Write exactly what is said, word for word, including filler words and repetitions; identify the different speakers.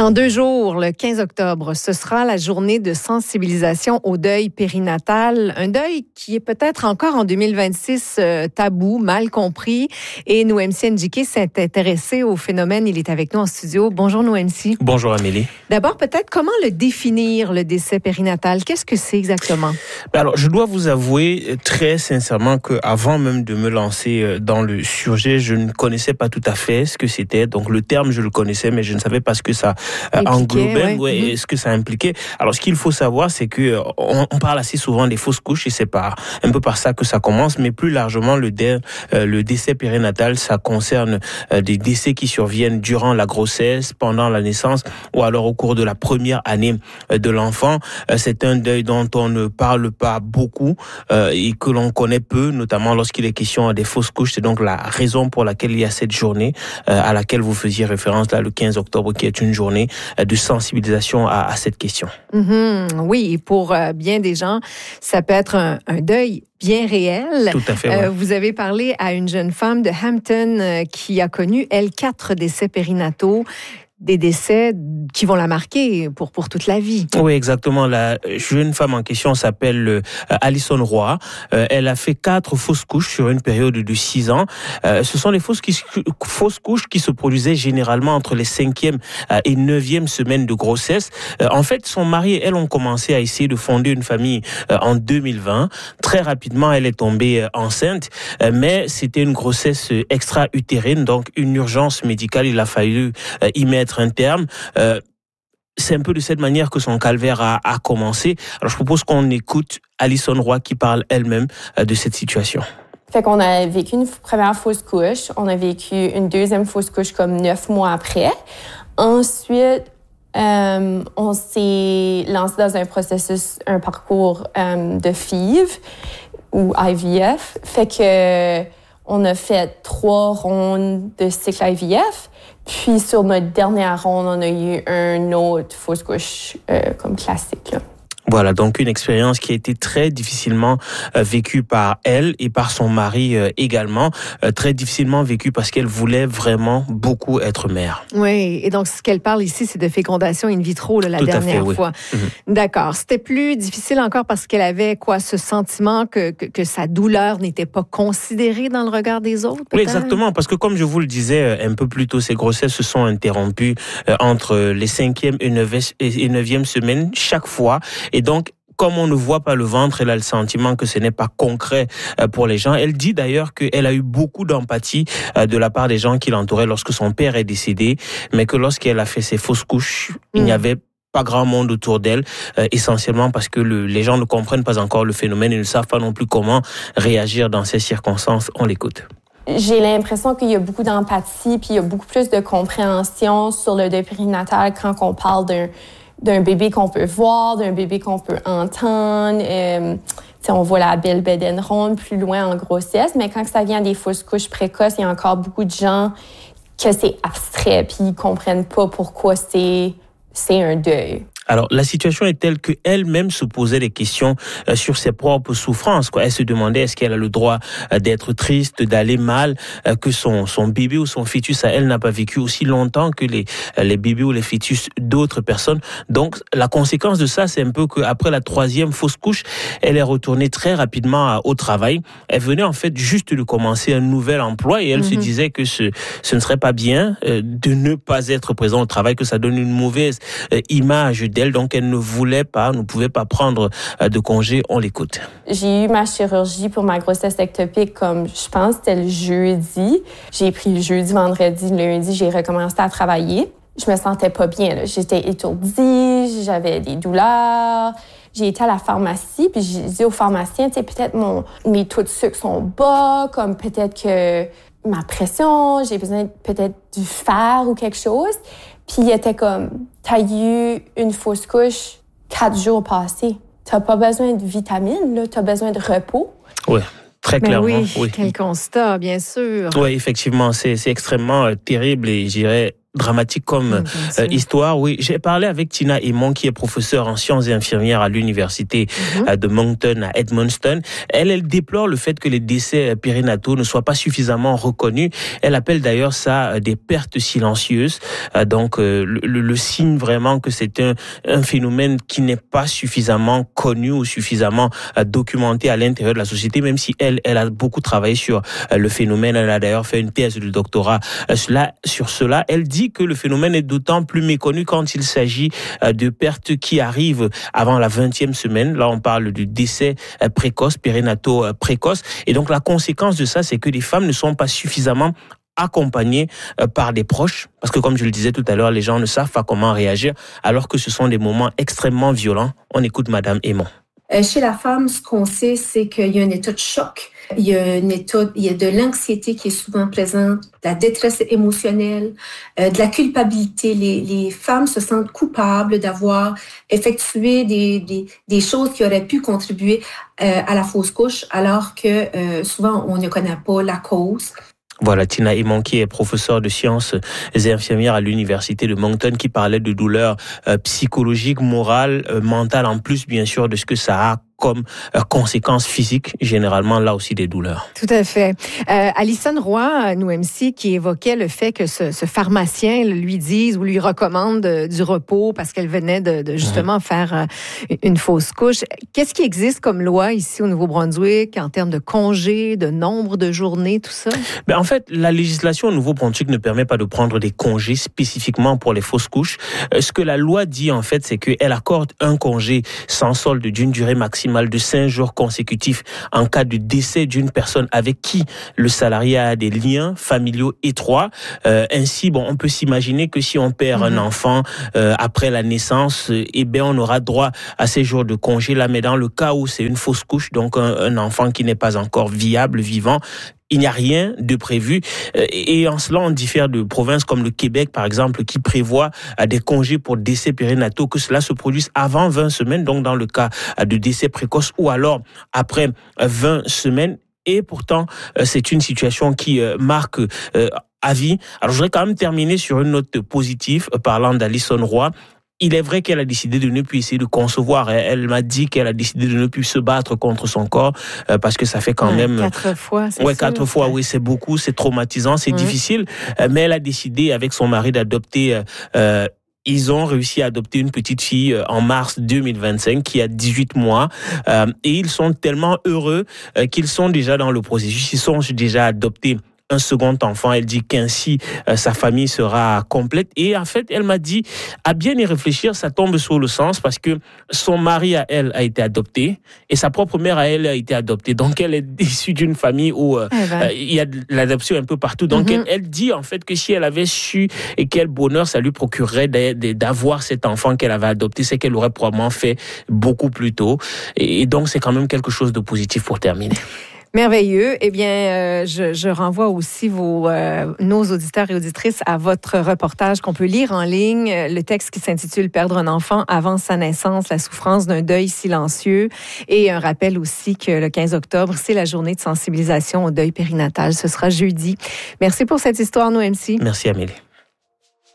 Speaker 1: Dans deux jours, le quinze octobre, ce sera la journée de sensibilisation au deuil périnatal. Un deuil qui est peut-être encore en deux mille vingt-six euh, tabou, mal compris. Et Nouemsi Ndjike s'est intéressé au phénomène. Il est avec nous en studio. Bonjour Nouemsi.
Speaker 2: Bonjour Amélie.
Speaker 1: D'abord, peut-être comment le définir, le décès périnatal? Qu'est-ce que c'est exactement?
Speaker 2: Alors, je dois vous avouer très sincèrement qu'avant même de me lancer dans le sujet, je ne connaissais pas tout à fait ce que c'était. Donc, le terme, je le connaissais, mais je ne savais pas ce que ça euh, englobait, ouais. Ouais, mmh. et ce que ça impliquait. Alors, ce qu'il faut savoir, c'est que on, on parle assez souvent des fausses couches et c'est par, un peu par ça que ça commence, mais plus largement, le, dé, euh, le décès périnatal, ça concerne euh, des décès qui surviennent durant la grossesse, pendant la naissance ou alors au cours de la première année euh, de l'enfant. Euh, c'est un deuil dont on ne parle pas beaucoup euh, et que l'on connaît peu, notamment lorsqu'il est question des fausses couches. C'est donc la raison pour laquelle il y a cette journée euh, à laquelle vous faisiez référence, là, le quinze octobre, qui est une journée de sensibilisation à, à cette question.
Speaker 1: Mm-hmm. Oui, pour euh, bien des gens, ça peut être un, un deuil bien réel.
Speaker 2: Tout à fait, ouais.
Speaker 1: euh, vous avez parlé à une jeune femme de Hampton euh, qui a connu, elle, quatre décès périnataux. Des décès qui vont la marquer pour, pour toute la vie.
Speaker 2: Oui, exactement. La jeune femme en question s'appelle euh, Alison Roy. Euh, elle a fait quatre fausses couches sur une période de six ans. Euh, ce sont les fausses, qui, fausses couches qui se produisaient généralement entre les cinquième et neuvième semaines de grossesse. Euh, en fait, son mari et elle ont commencé à essayer de fonder une famille euh, en deux mille vingt. Très rapidement, elle est tombée euh, enceinte, euh, mais c'était une grossesse extra-utérine, donc une urgence médicale. Il a fallu euh, y mettre un terme. Euh, c'est un peu de cette manière que son calvaire a, a commencé. Alors, je propose qu'on écoute Alison Roy qui parle elle-même euh, de cette situation.
Speaker 3: Fait qu'on a vécu une première fausse couche. On a vécu une deuxième fausse couche comme neuf mois après. Ensuite, euh, on s'est lancé dans un processus, un parcours euh, de F I V ou I V F. Fait que on a fait trois rondes de cycle I V F. Puis, sur notre dernière ronde, on a eu une autre fausse couche euh, comme classique, là.
Speaker 2: Voilà, donc une expérience qui a été très difficilement euh, vécue par elle et par son mari euh, également. Euh, très difficilement vécue parce qu'elle voulait vraiment beaucoup être mère.
Speaker 1: Oui, et donc ce qu'elle parle ici, c'est de fécondation in vitro, là, la
Speaker 2: Tout
Speaker 1: dernière
Speaker 2: à fait, oui.
Speaker 1: fois. Mm-hmm. D'accord. C'était plus difficile encore parce qu'elle avait quoi, ce sentiment que, que, que sa douleur n'était pas considérée dans le regard des autres, peut-être?
Speaker 2: Oui, exactement, parce que comme je vous le disais un peu plus tôt, ces grossesses se sont interrompues euh, entre les cinquième et neuvième semaines chaque fois. Et donc, comme on ne voit pas le ventre, elle a le sentiment que ce n'est pas concret pour les gens. Elle dit d'ailleurs qu'elle a eu beaucoup d'empathie de la part des gens qui l'entouraient lorsque son père est décédé, mais que lorsqu'elle a fait ses fausses couches, mmh. il n'y avait pas grand monde autour d'elle, euh, essentiellement parce que le, les gens ne comprennent pas encore le phénomène et ne savent pas non plus comment réagir dans ces circonstances. On l'écoute.
Speaker 3: J'ai l'impression qu'il y a beaucoup d'empathie puis il y a beaucoup plus de compréhension sur le deuil périnatal quand on parle d'un d'un bébé qu'on peut voir, d'un bébé qu'on peut entendre. Euh, on voit la belle bédaine ronde plus loin en grossesse, mais quand ça vient des fausses couches précoces, il y a encore beaucoup de gens que c'est abstrait puis ils comprennent pas pourquoi c'est, c'est un deuil.
Speaker 2: Alors, la situation est telle qu'elle-même se posait des questions euh, sur ses propres souffrances, quoi. Elle se demandait est-ce qu'elle a le droit euh, d'être triste, d'aller mal, euh, que son, son bébé ou son fœtus, à elle, n'a pas vécu aussi longtemps que les, euh, les bébés ou les fœtus d'autres personnes. Donc, la conséquence de ça, c'est un peu qu'après la troisième fausse couche, elle est retournée très rapidement au travail. Elle venait en fait juste de commencer un nouvel emploi et elle mm-hmm. se disait que ce, ce ne serait pas bien euh, de ne pas être présent au travail, que ça donne une mauvaise euh, image d'elle. Donc, elle ne voulait pas, ne pouvait pas prendre de congé. On l'écoute.
Speaker 3: J'ai eu ma chirurgie pour ma grossesse ectopique comme, je pense, c'était le jeudi. J'ai pris le jeudi, vendredi, lundi, j'ai recommencé à travailler. Je me sentais pas bien, là. J'étais étourdie, j'avais des douleurs. J'ai été à la pharmacie, puis j'ai dit au pharmacien, tu sais, peut-être mon, mes taux de sucre sont bas, comme peut-être que ma pression, j'ai besoin peut-être du fer ou quelque chose. Puis il était comme, t'as eu une fausse couche quatre jours passés. T'as pas besoin de vitamines, là, t'as besoin de repos.
Speaker 2: Oui. Très
Speaker 1: Mais
Speaker 2: clairement.
Speaker 1: Oui,
Speaker 2: oui,
Speaker 1: quel constat, bien sûr.
Speaker 2: Oui, effectivement, c'est, c'est extrêmement euh, terrible et je dirais dramatique comme
Speaker 1: mmh,
Speaker 2: euh, histoire. Oui, j'ai parlé avec Tina Aymon, qui est professeure en sciences et infirmière à l'université mmh. euh, de Moncton à Edmundston. Elle, elle déplore le fait que les décès périnataux ne soient pas suffisamment reconnus. Elle appelle d'ailleurs ça euh, des pertes silencieuses. Euh, donc, euh, le, le, le signe vraiment que c'est un, un phénomène qui n'est pas suffisamment connu ou suffisamment euh, documenté à l'intérieur de la société, même si elle, elle a beaucoup travaillé sur euh, le phénomène. Elle a d'ailleurs fait une thèse de doctorat euh, cela, sur cela. Elle dit que le phénomène est d'autant plus méconnu quand il s'agit de pertes qui arrivent avant la vingtième semaine. Là, on parle du décès précoce, périnataux précoce. Et donc, la conséquence de ça, c'est que les femmes ne sont pas suffisamment accompagnées par des proches. Parce que, comme je le disais tout à l'heure, les gens ne savent pas comment réagir, alors que ce sont des moments extrêmement violents. On écoute Madame Aymon.
Speaker 4: Chez la femme, ce qu'on sait, c'est qu'il y a un état de choc. Il y a un état, il y a de l'anxiété qui est souvent présente, de la détresse émotionnelle, euh, de la culpabilité. Les, les femmes se sentent coupables d'avoir effectué des, des, des choses qui auraient pu contribuer euh, à la fausse couche, alors que euh, souvent on ne connaît pas la cause.
Speaker 2: Voilà, Tina Aymon, qui est professeure de sciences et infirmière à l'université de Moncton, qui parlait de douleurs euh, psychologiques, morales, euh, mentales, en plus, bien sûr, de ce que ça a comme euh, conséquences physiques, généralement là aussi des douleurs.
Speaker 1: Tout à fait. Euh, Alison Roy, nous M C, qui évoquait le fait que ce, ce pharmacien lui dise ou lui recommande euh, du repos parce qu'elle venait de, de justement mmh. faire euh, une fausse couche. Qu'est-ce qui existe comme loi ici au Nouveau-Brunswick en termes de congés, de nombre de journées, tout ça?
Speaker 2: Ben, en fait, la législation au Nouveau-Brunswick ne permet pas de prendre des congés spécifiquement pour les fausses couches. Euh, ce que la loi dit, en fait, c'est qu'elle accorde un congé sans solde d'une durée maximale de cinq jours consécutifs en cas de décès d'une personne avec qui le salarié a des liens familiaux étroits. Euh, ainsi, bon, on peut s'imaginer que si on perd mmh. un enfant euh, après la naissance, euh, eh bien, on aura droit à ces jours de congé là. Mais dans le cas où c'est une fausse couche, donc un, un enfant qui n'est pas encore viable, vivant, il n'y a rien de prévu. Et en cela, on diffère de provinces comme le Québec, par exemple, qui prévoit des congés pour décès périnataux, que cela se produise avant vingt semaines, donc dans le cas de décès précoce, ou alors après vingt semaines. Et pourtant, c'est une situation qui marque à vie. Alors, je voudrais quand même terminer sur une note positive, parlant d'Alison Roy. Il est vrai qu'elle a décidé de ne plus essayer de concevoir. Elle m'a dit qu'elle a décidé de ne plus se battre contre son corps euh, parce que ça fait quand
Speaker 1: ouais,
Speaker 2: même...
Speaker 1: Quatre fois, c'est
Speaker 2: Ouais,
Speaker 1: sûr,
Speaker 2: quatre fois, oui, c'est beaucoup, c'est traumatisant, c'est mmh. difficile. Euh, mais elle a décidé avec son mari d'adopter... Euh, Ils ont réussi à adopter une petite fille en mars deux mille vingt-cinq qui a dix-huit mois euh, et ils sont tellement heureux euh, qu'ils sont déjà dans le processus. Ils sont déjà adoptés un second enfant. Elle dit qu'ainsi euh, sa famille sera complète. Et en fait, elle m'a dit, à bien y réfléchir, ça tombe sur le sens parce que son mari à elle a été adopté et sa propre mère à elle a été adoptée. Donc, elle est issue d'une famille où euh, eh ben. euh, il y a de l'adoption un peu partout. Donc, mm-hmm. elle, elle dit en fait que si elle avait su et quel bonheur ça lui procurerait d'avoir cet enfant qu'elle avait adopté, c'est qu'elle aurait probablement fait beaucoup plus tôt. Et donc, c'est quand même quelque chose de positif pour terminer.
Speaker 1: Merveilleux. Eh bien, euh, je, je renvoie aussi vos, euh, nos auditeurs et auditrices à votre reportage qu'on peut lire en ligne, le texte qui s'intitule « Perdre un enfant avant sa naissance, la souffrance d'un deuil silencieux ». Et un rappel aussi que le quinze octobre, c'est la journée de sensibilisation au deuil périnatal. Ce sera jeudi. Merci pour cette histoire, nous, M C.
Speaker 2: Merci, Amélie.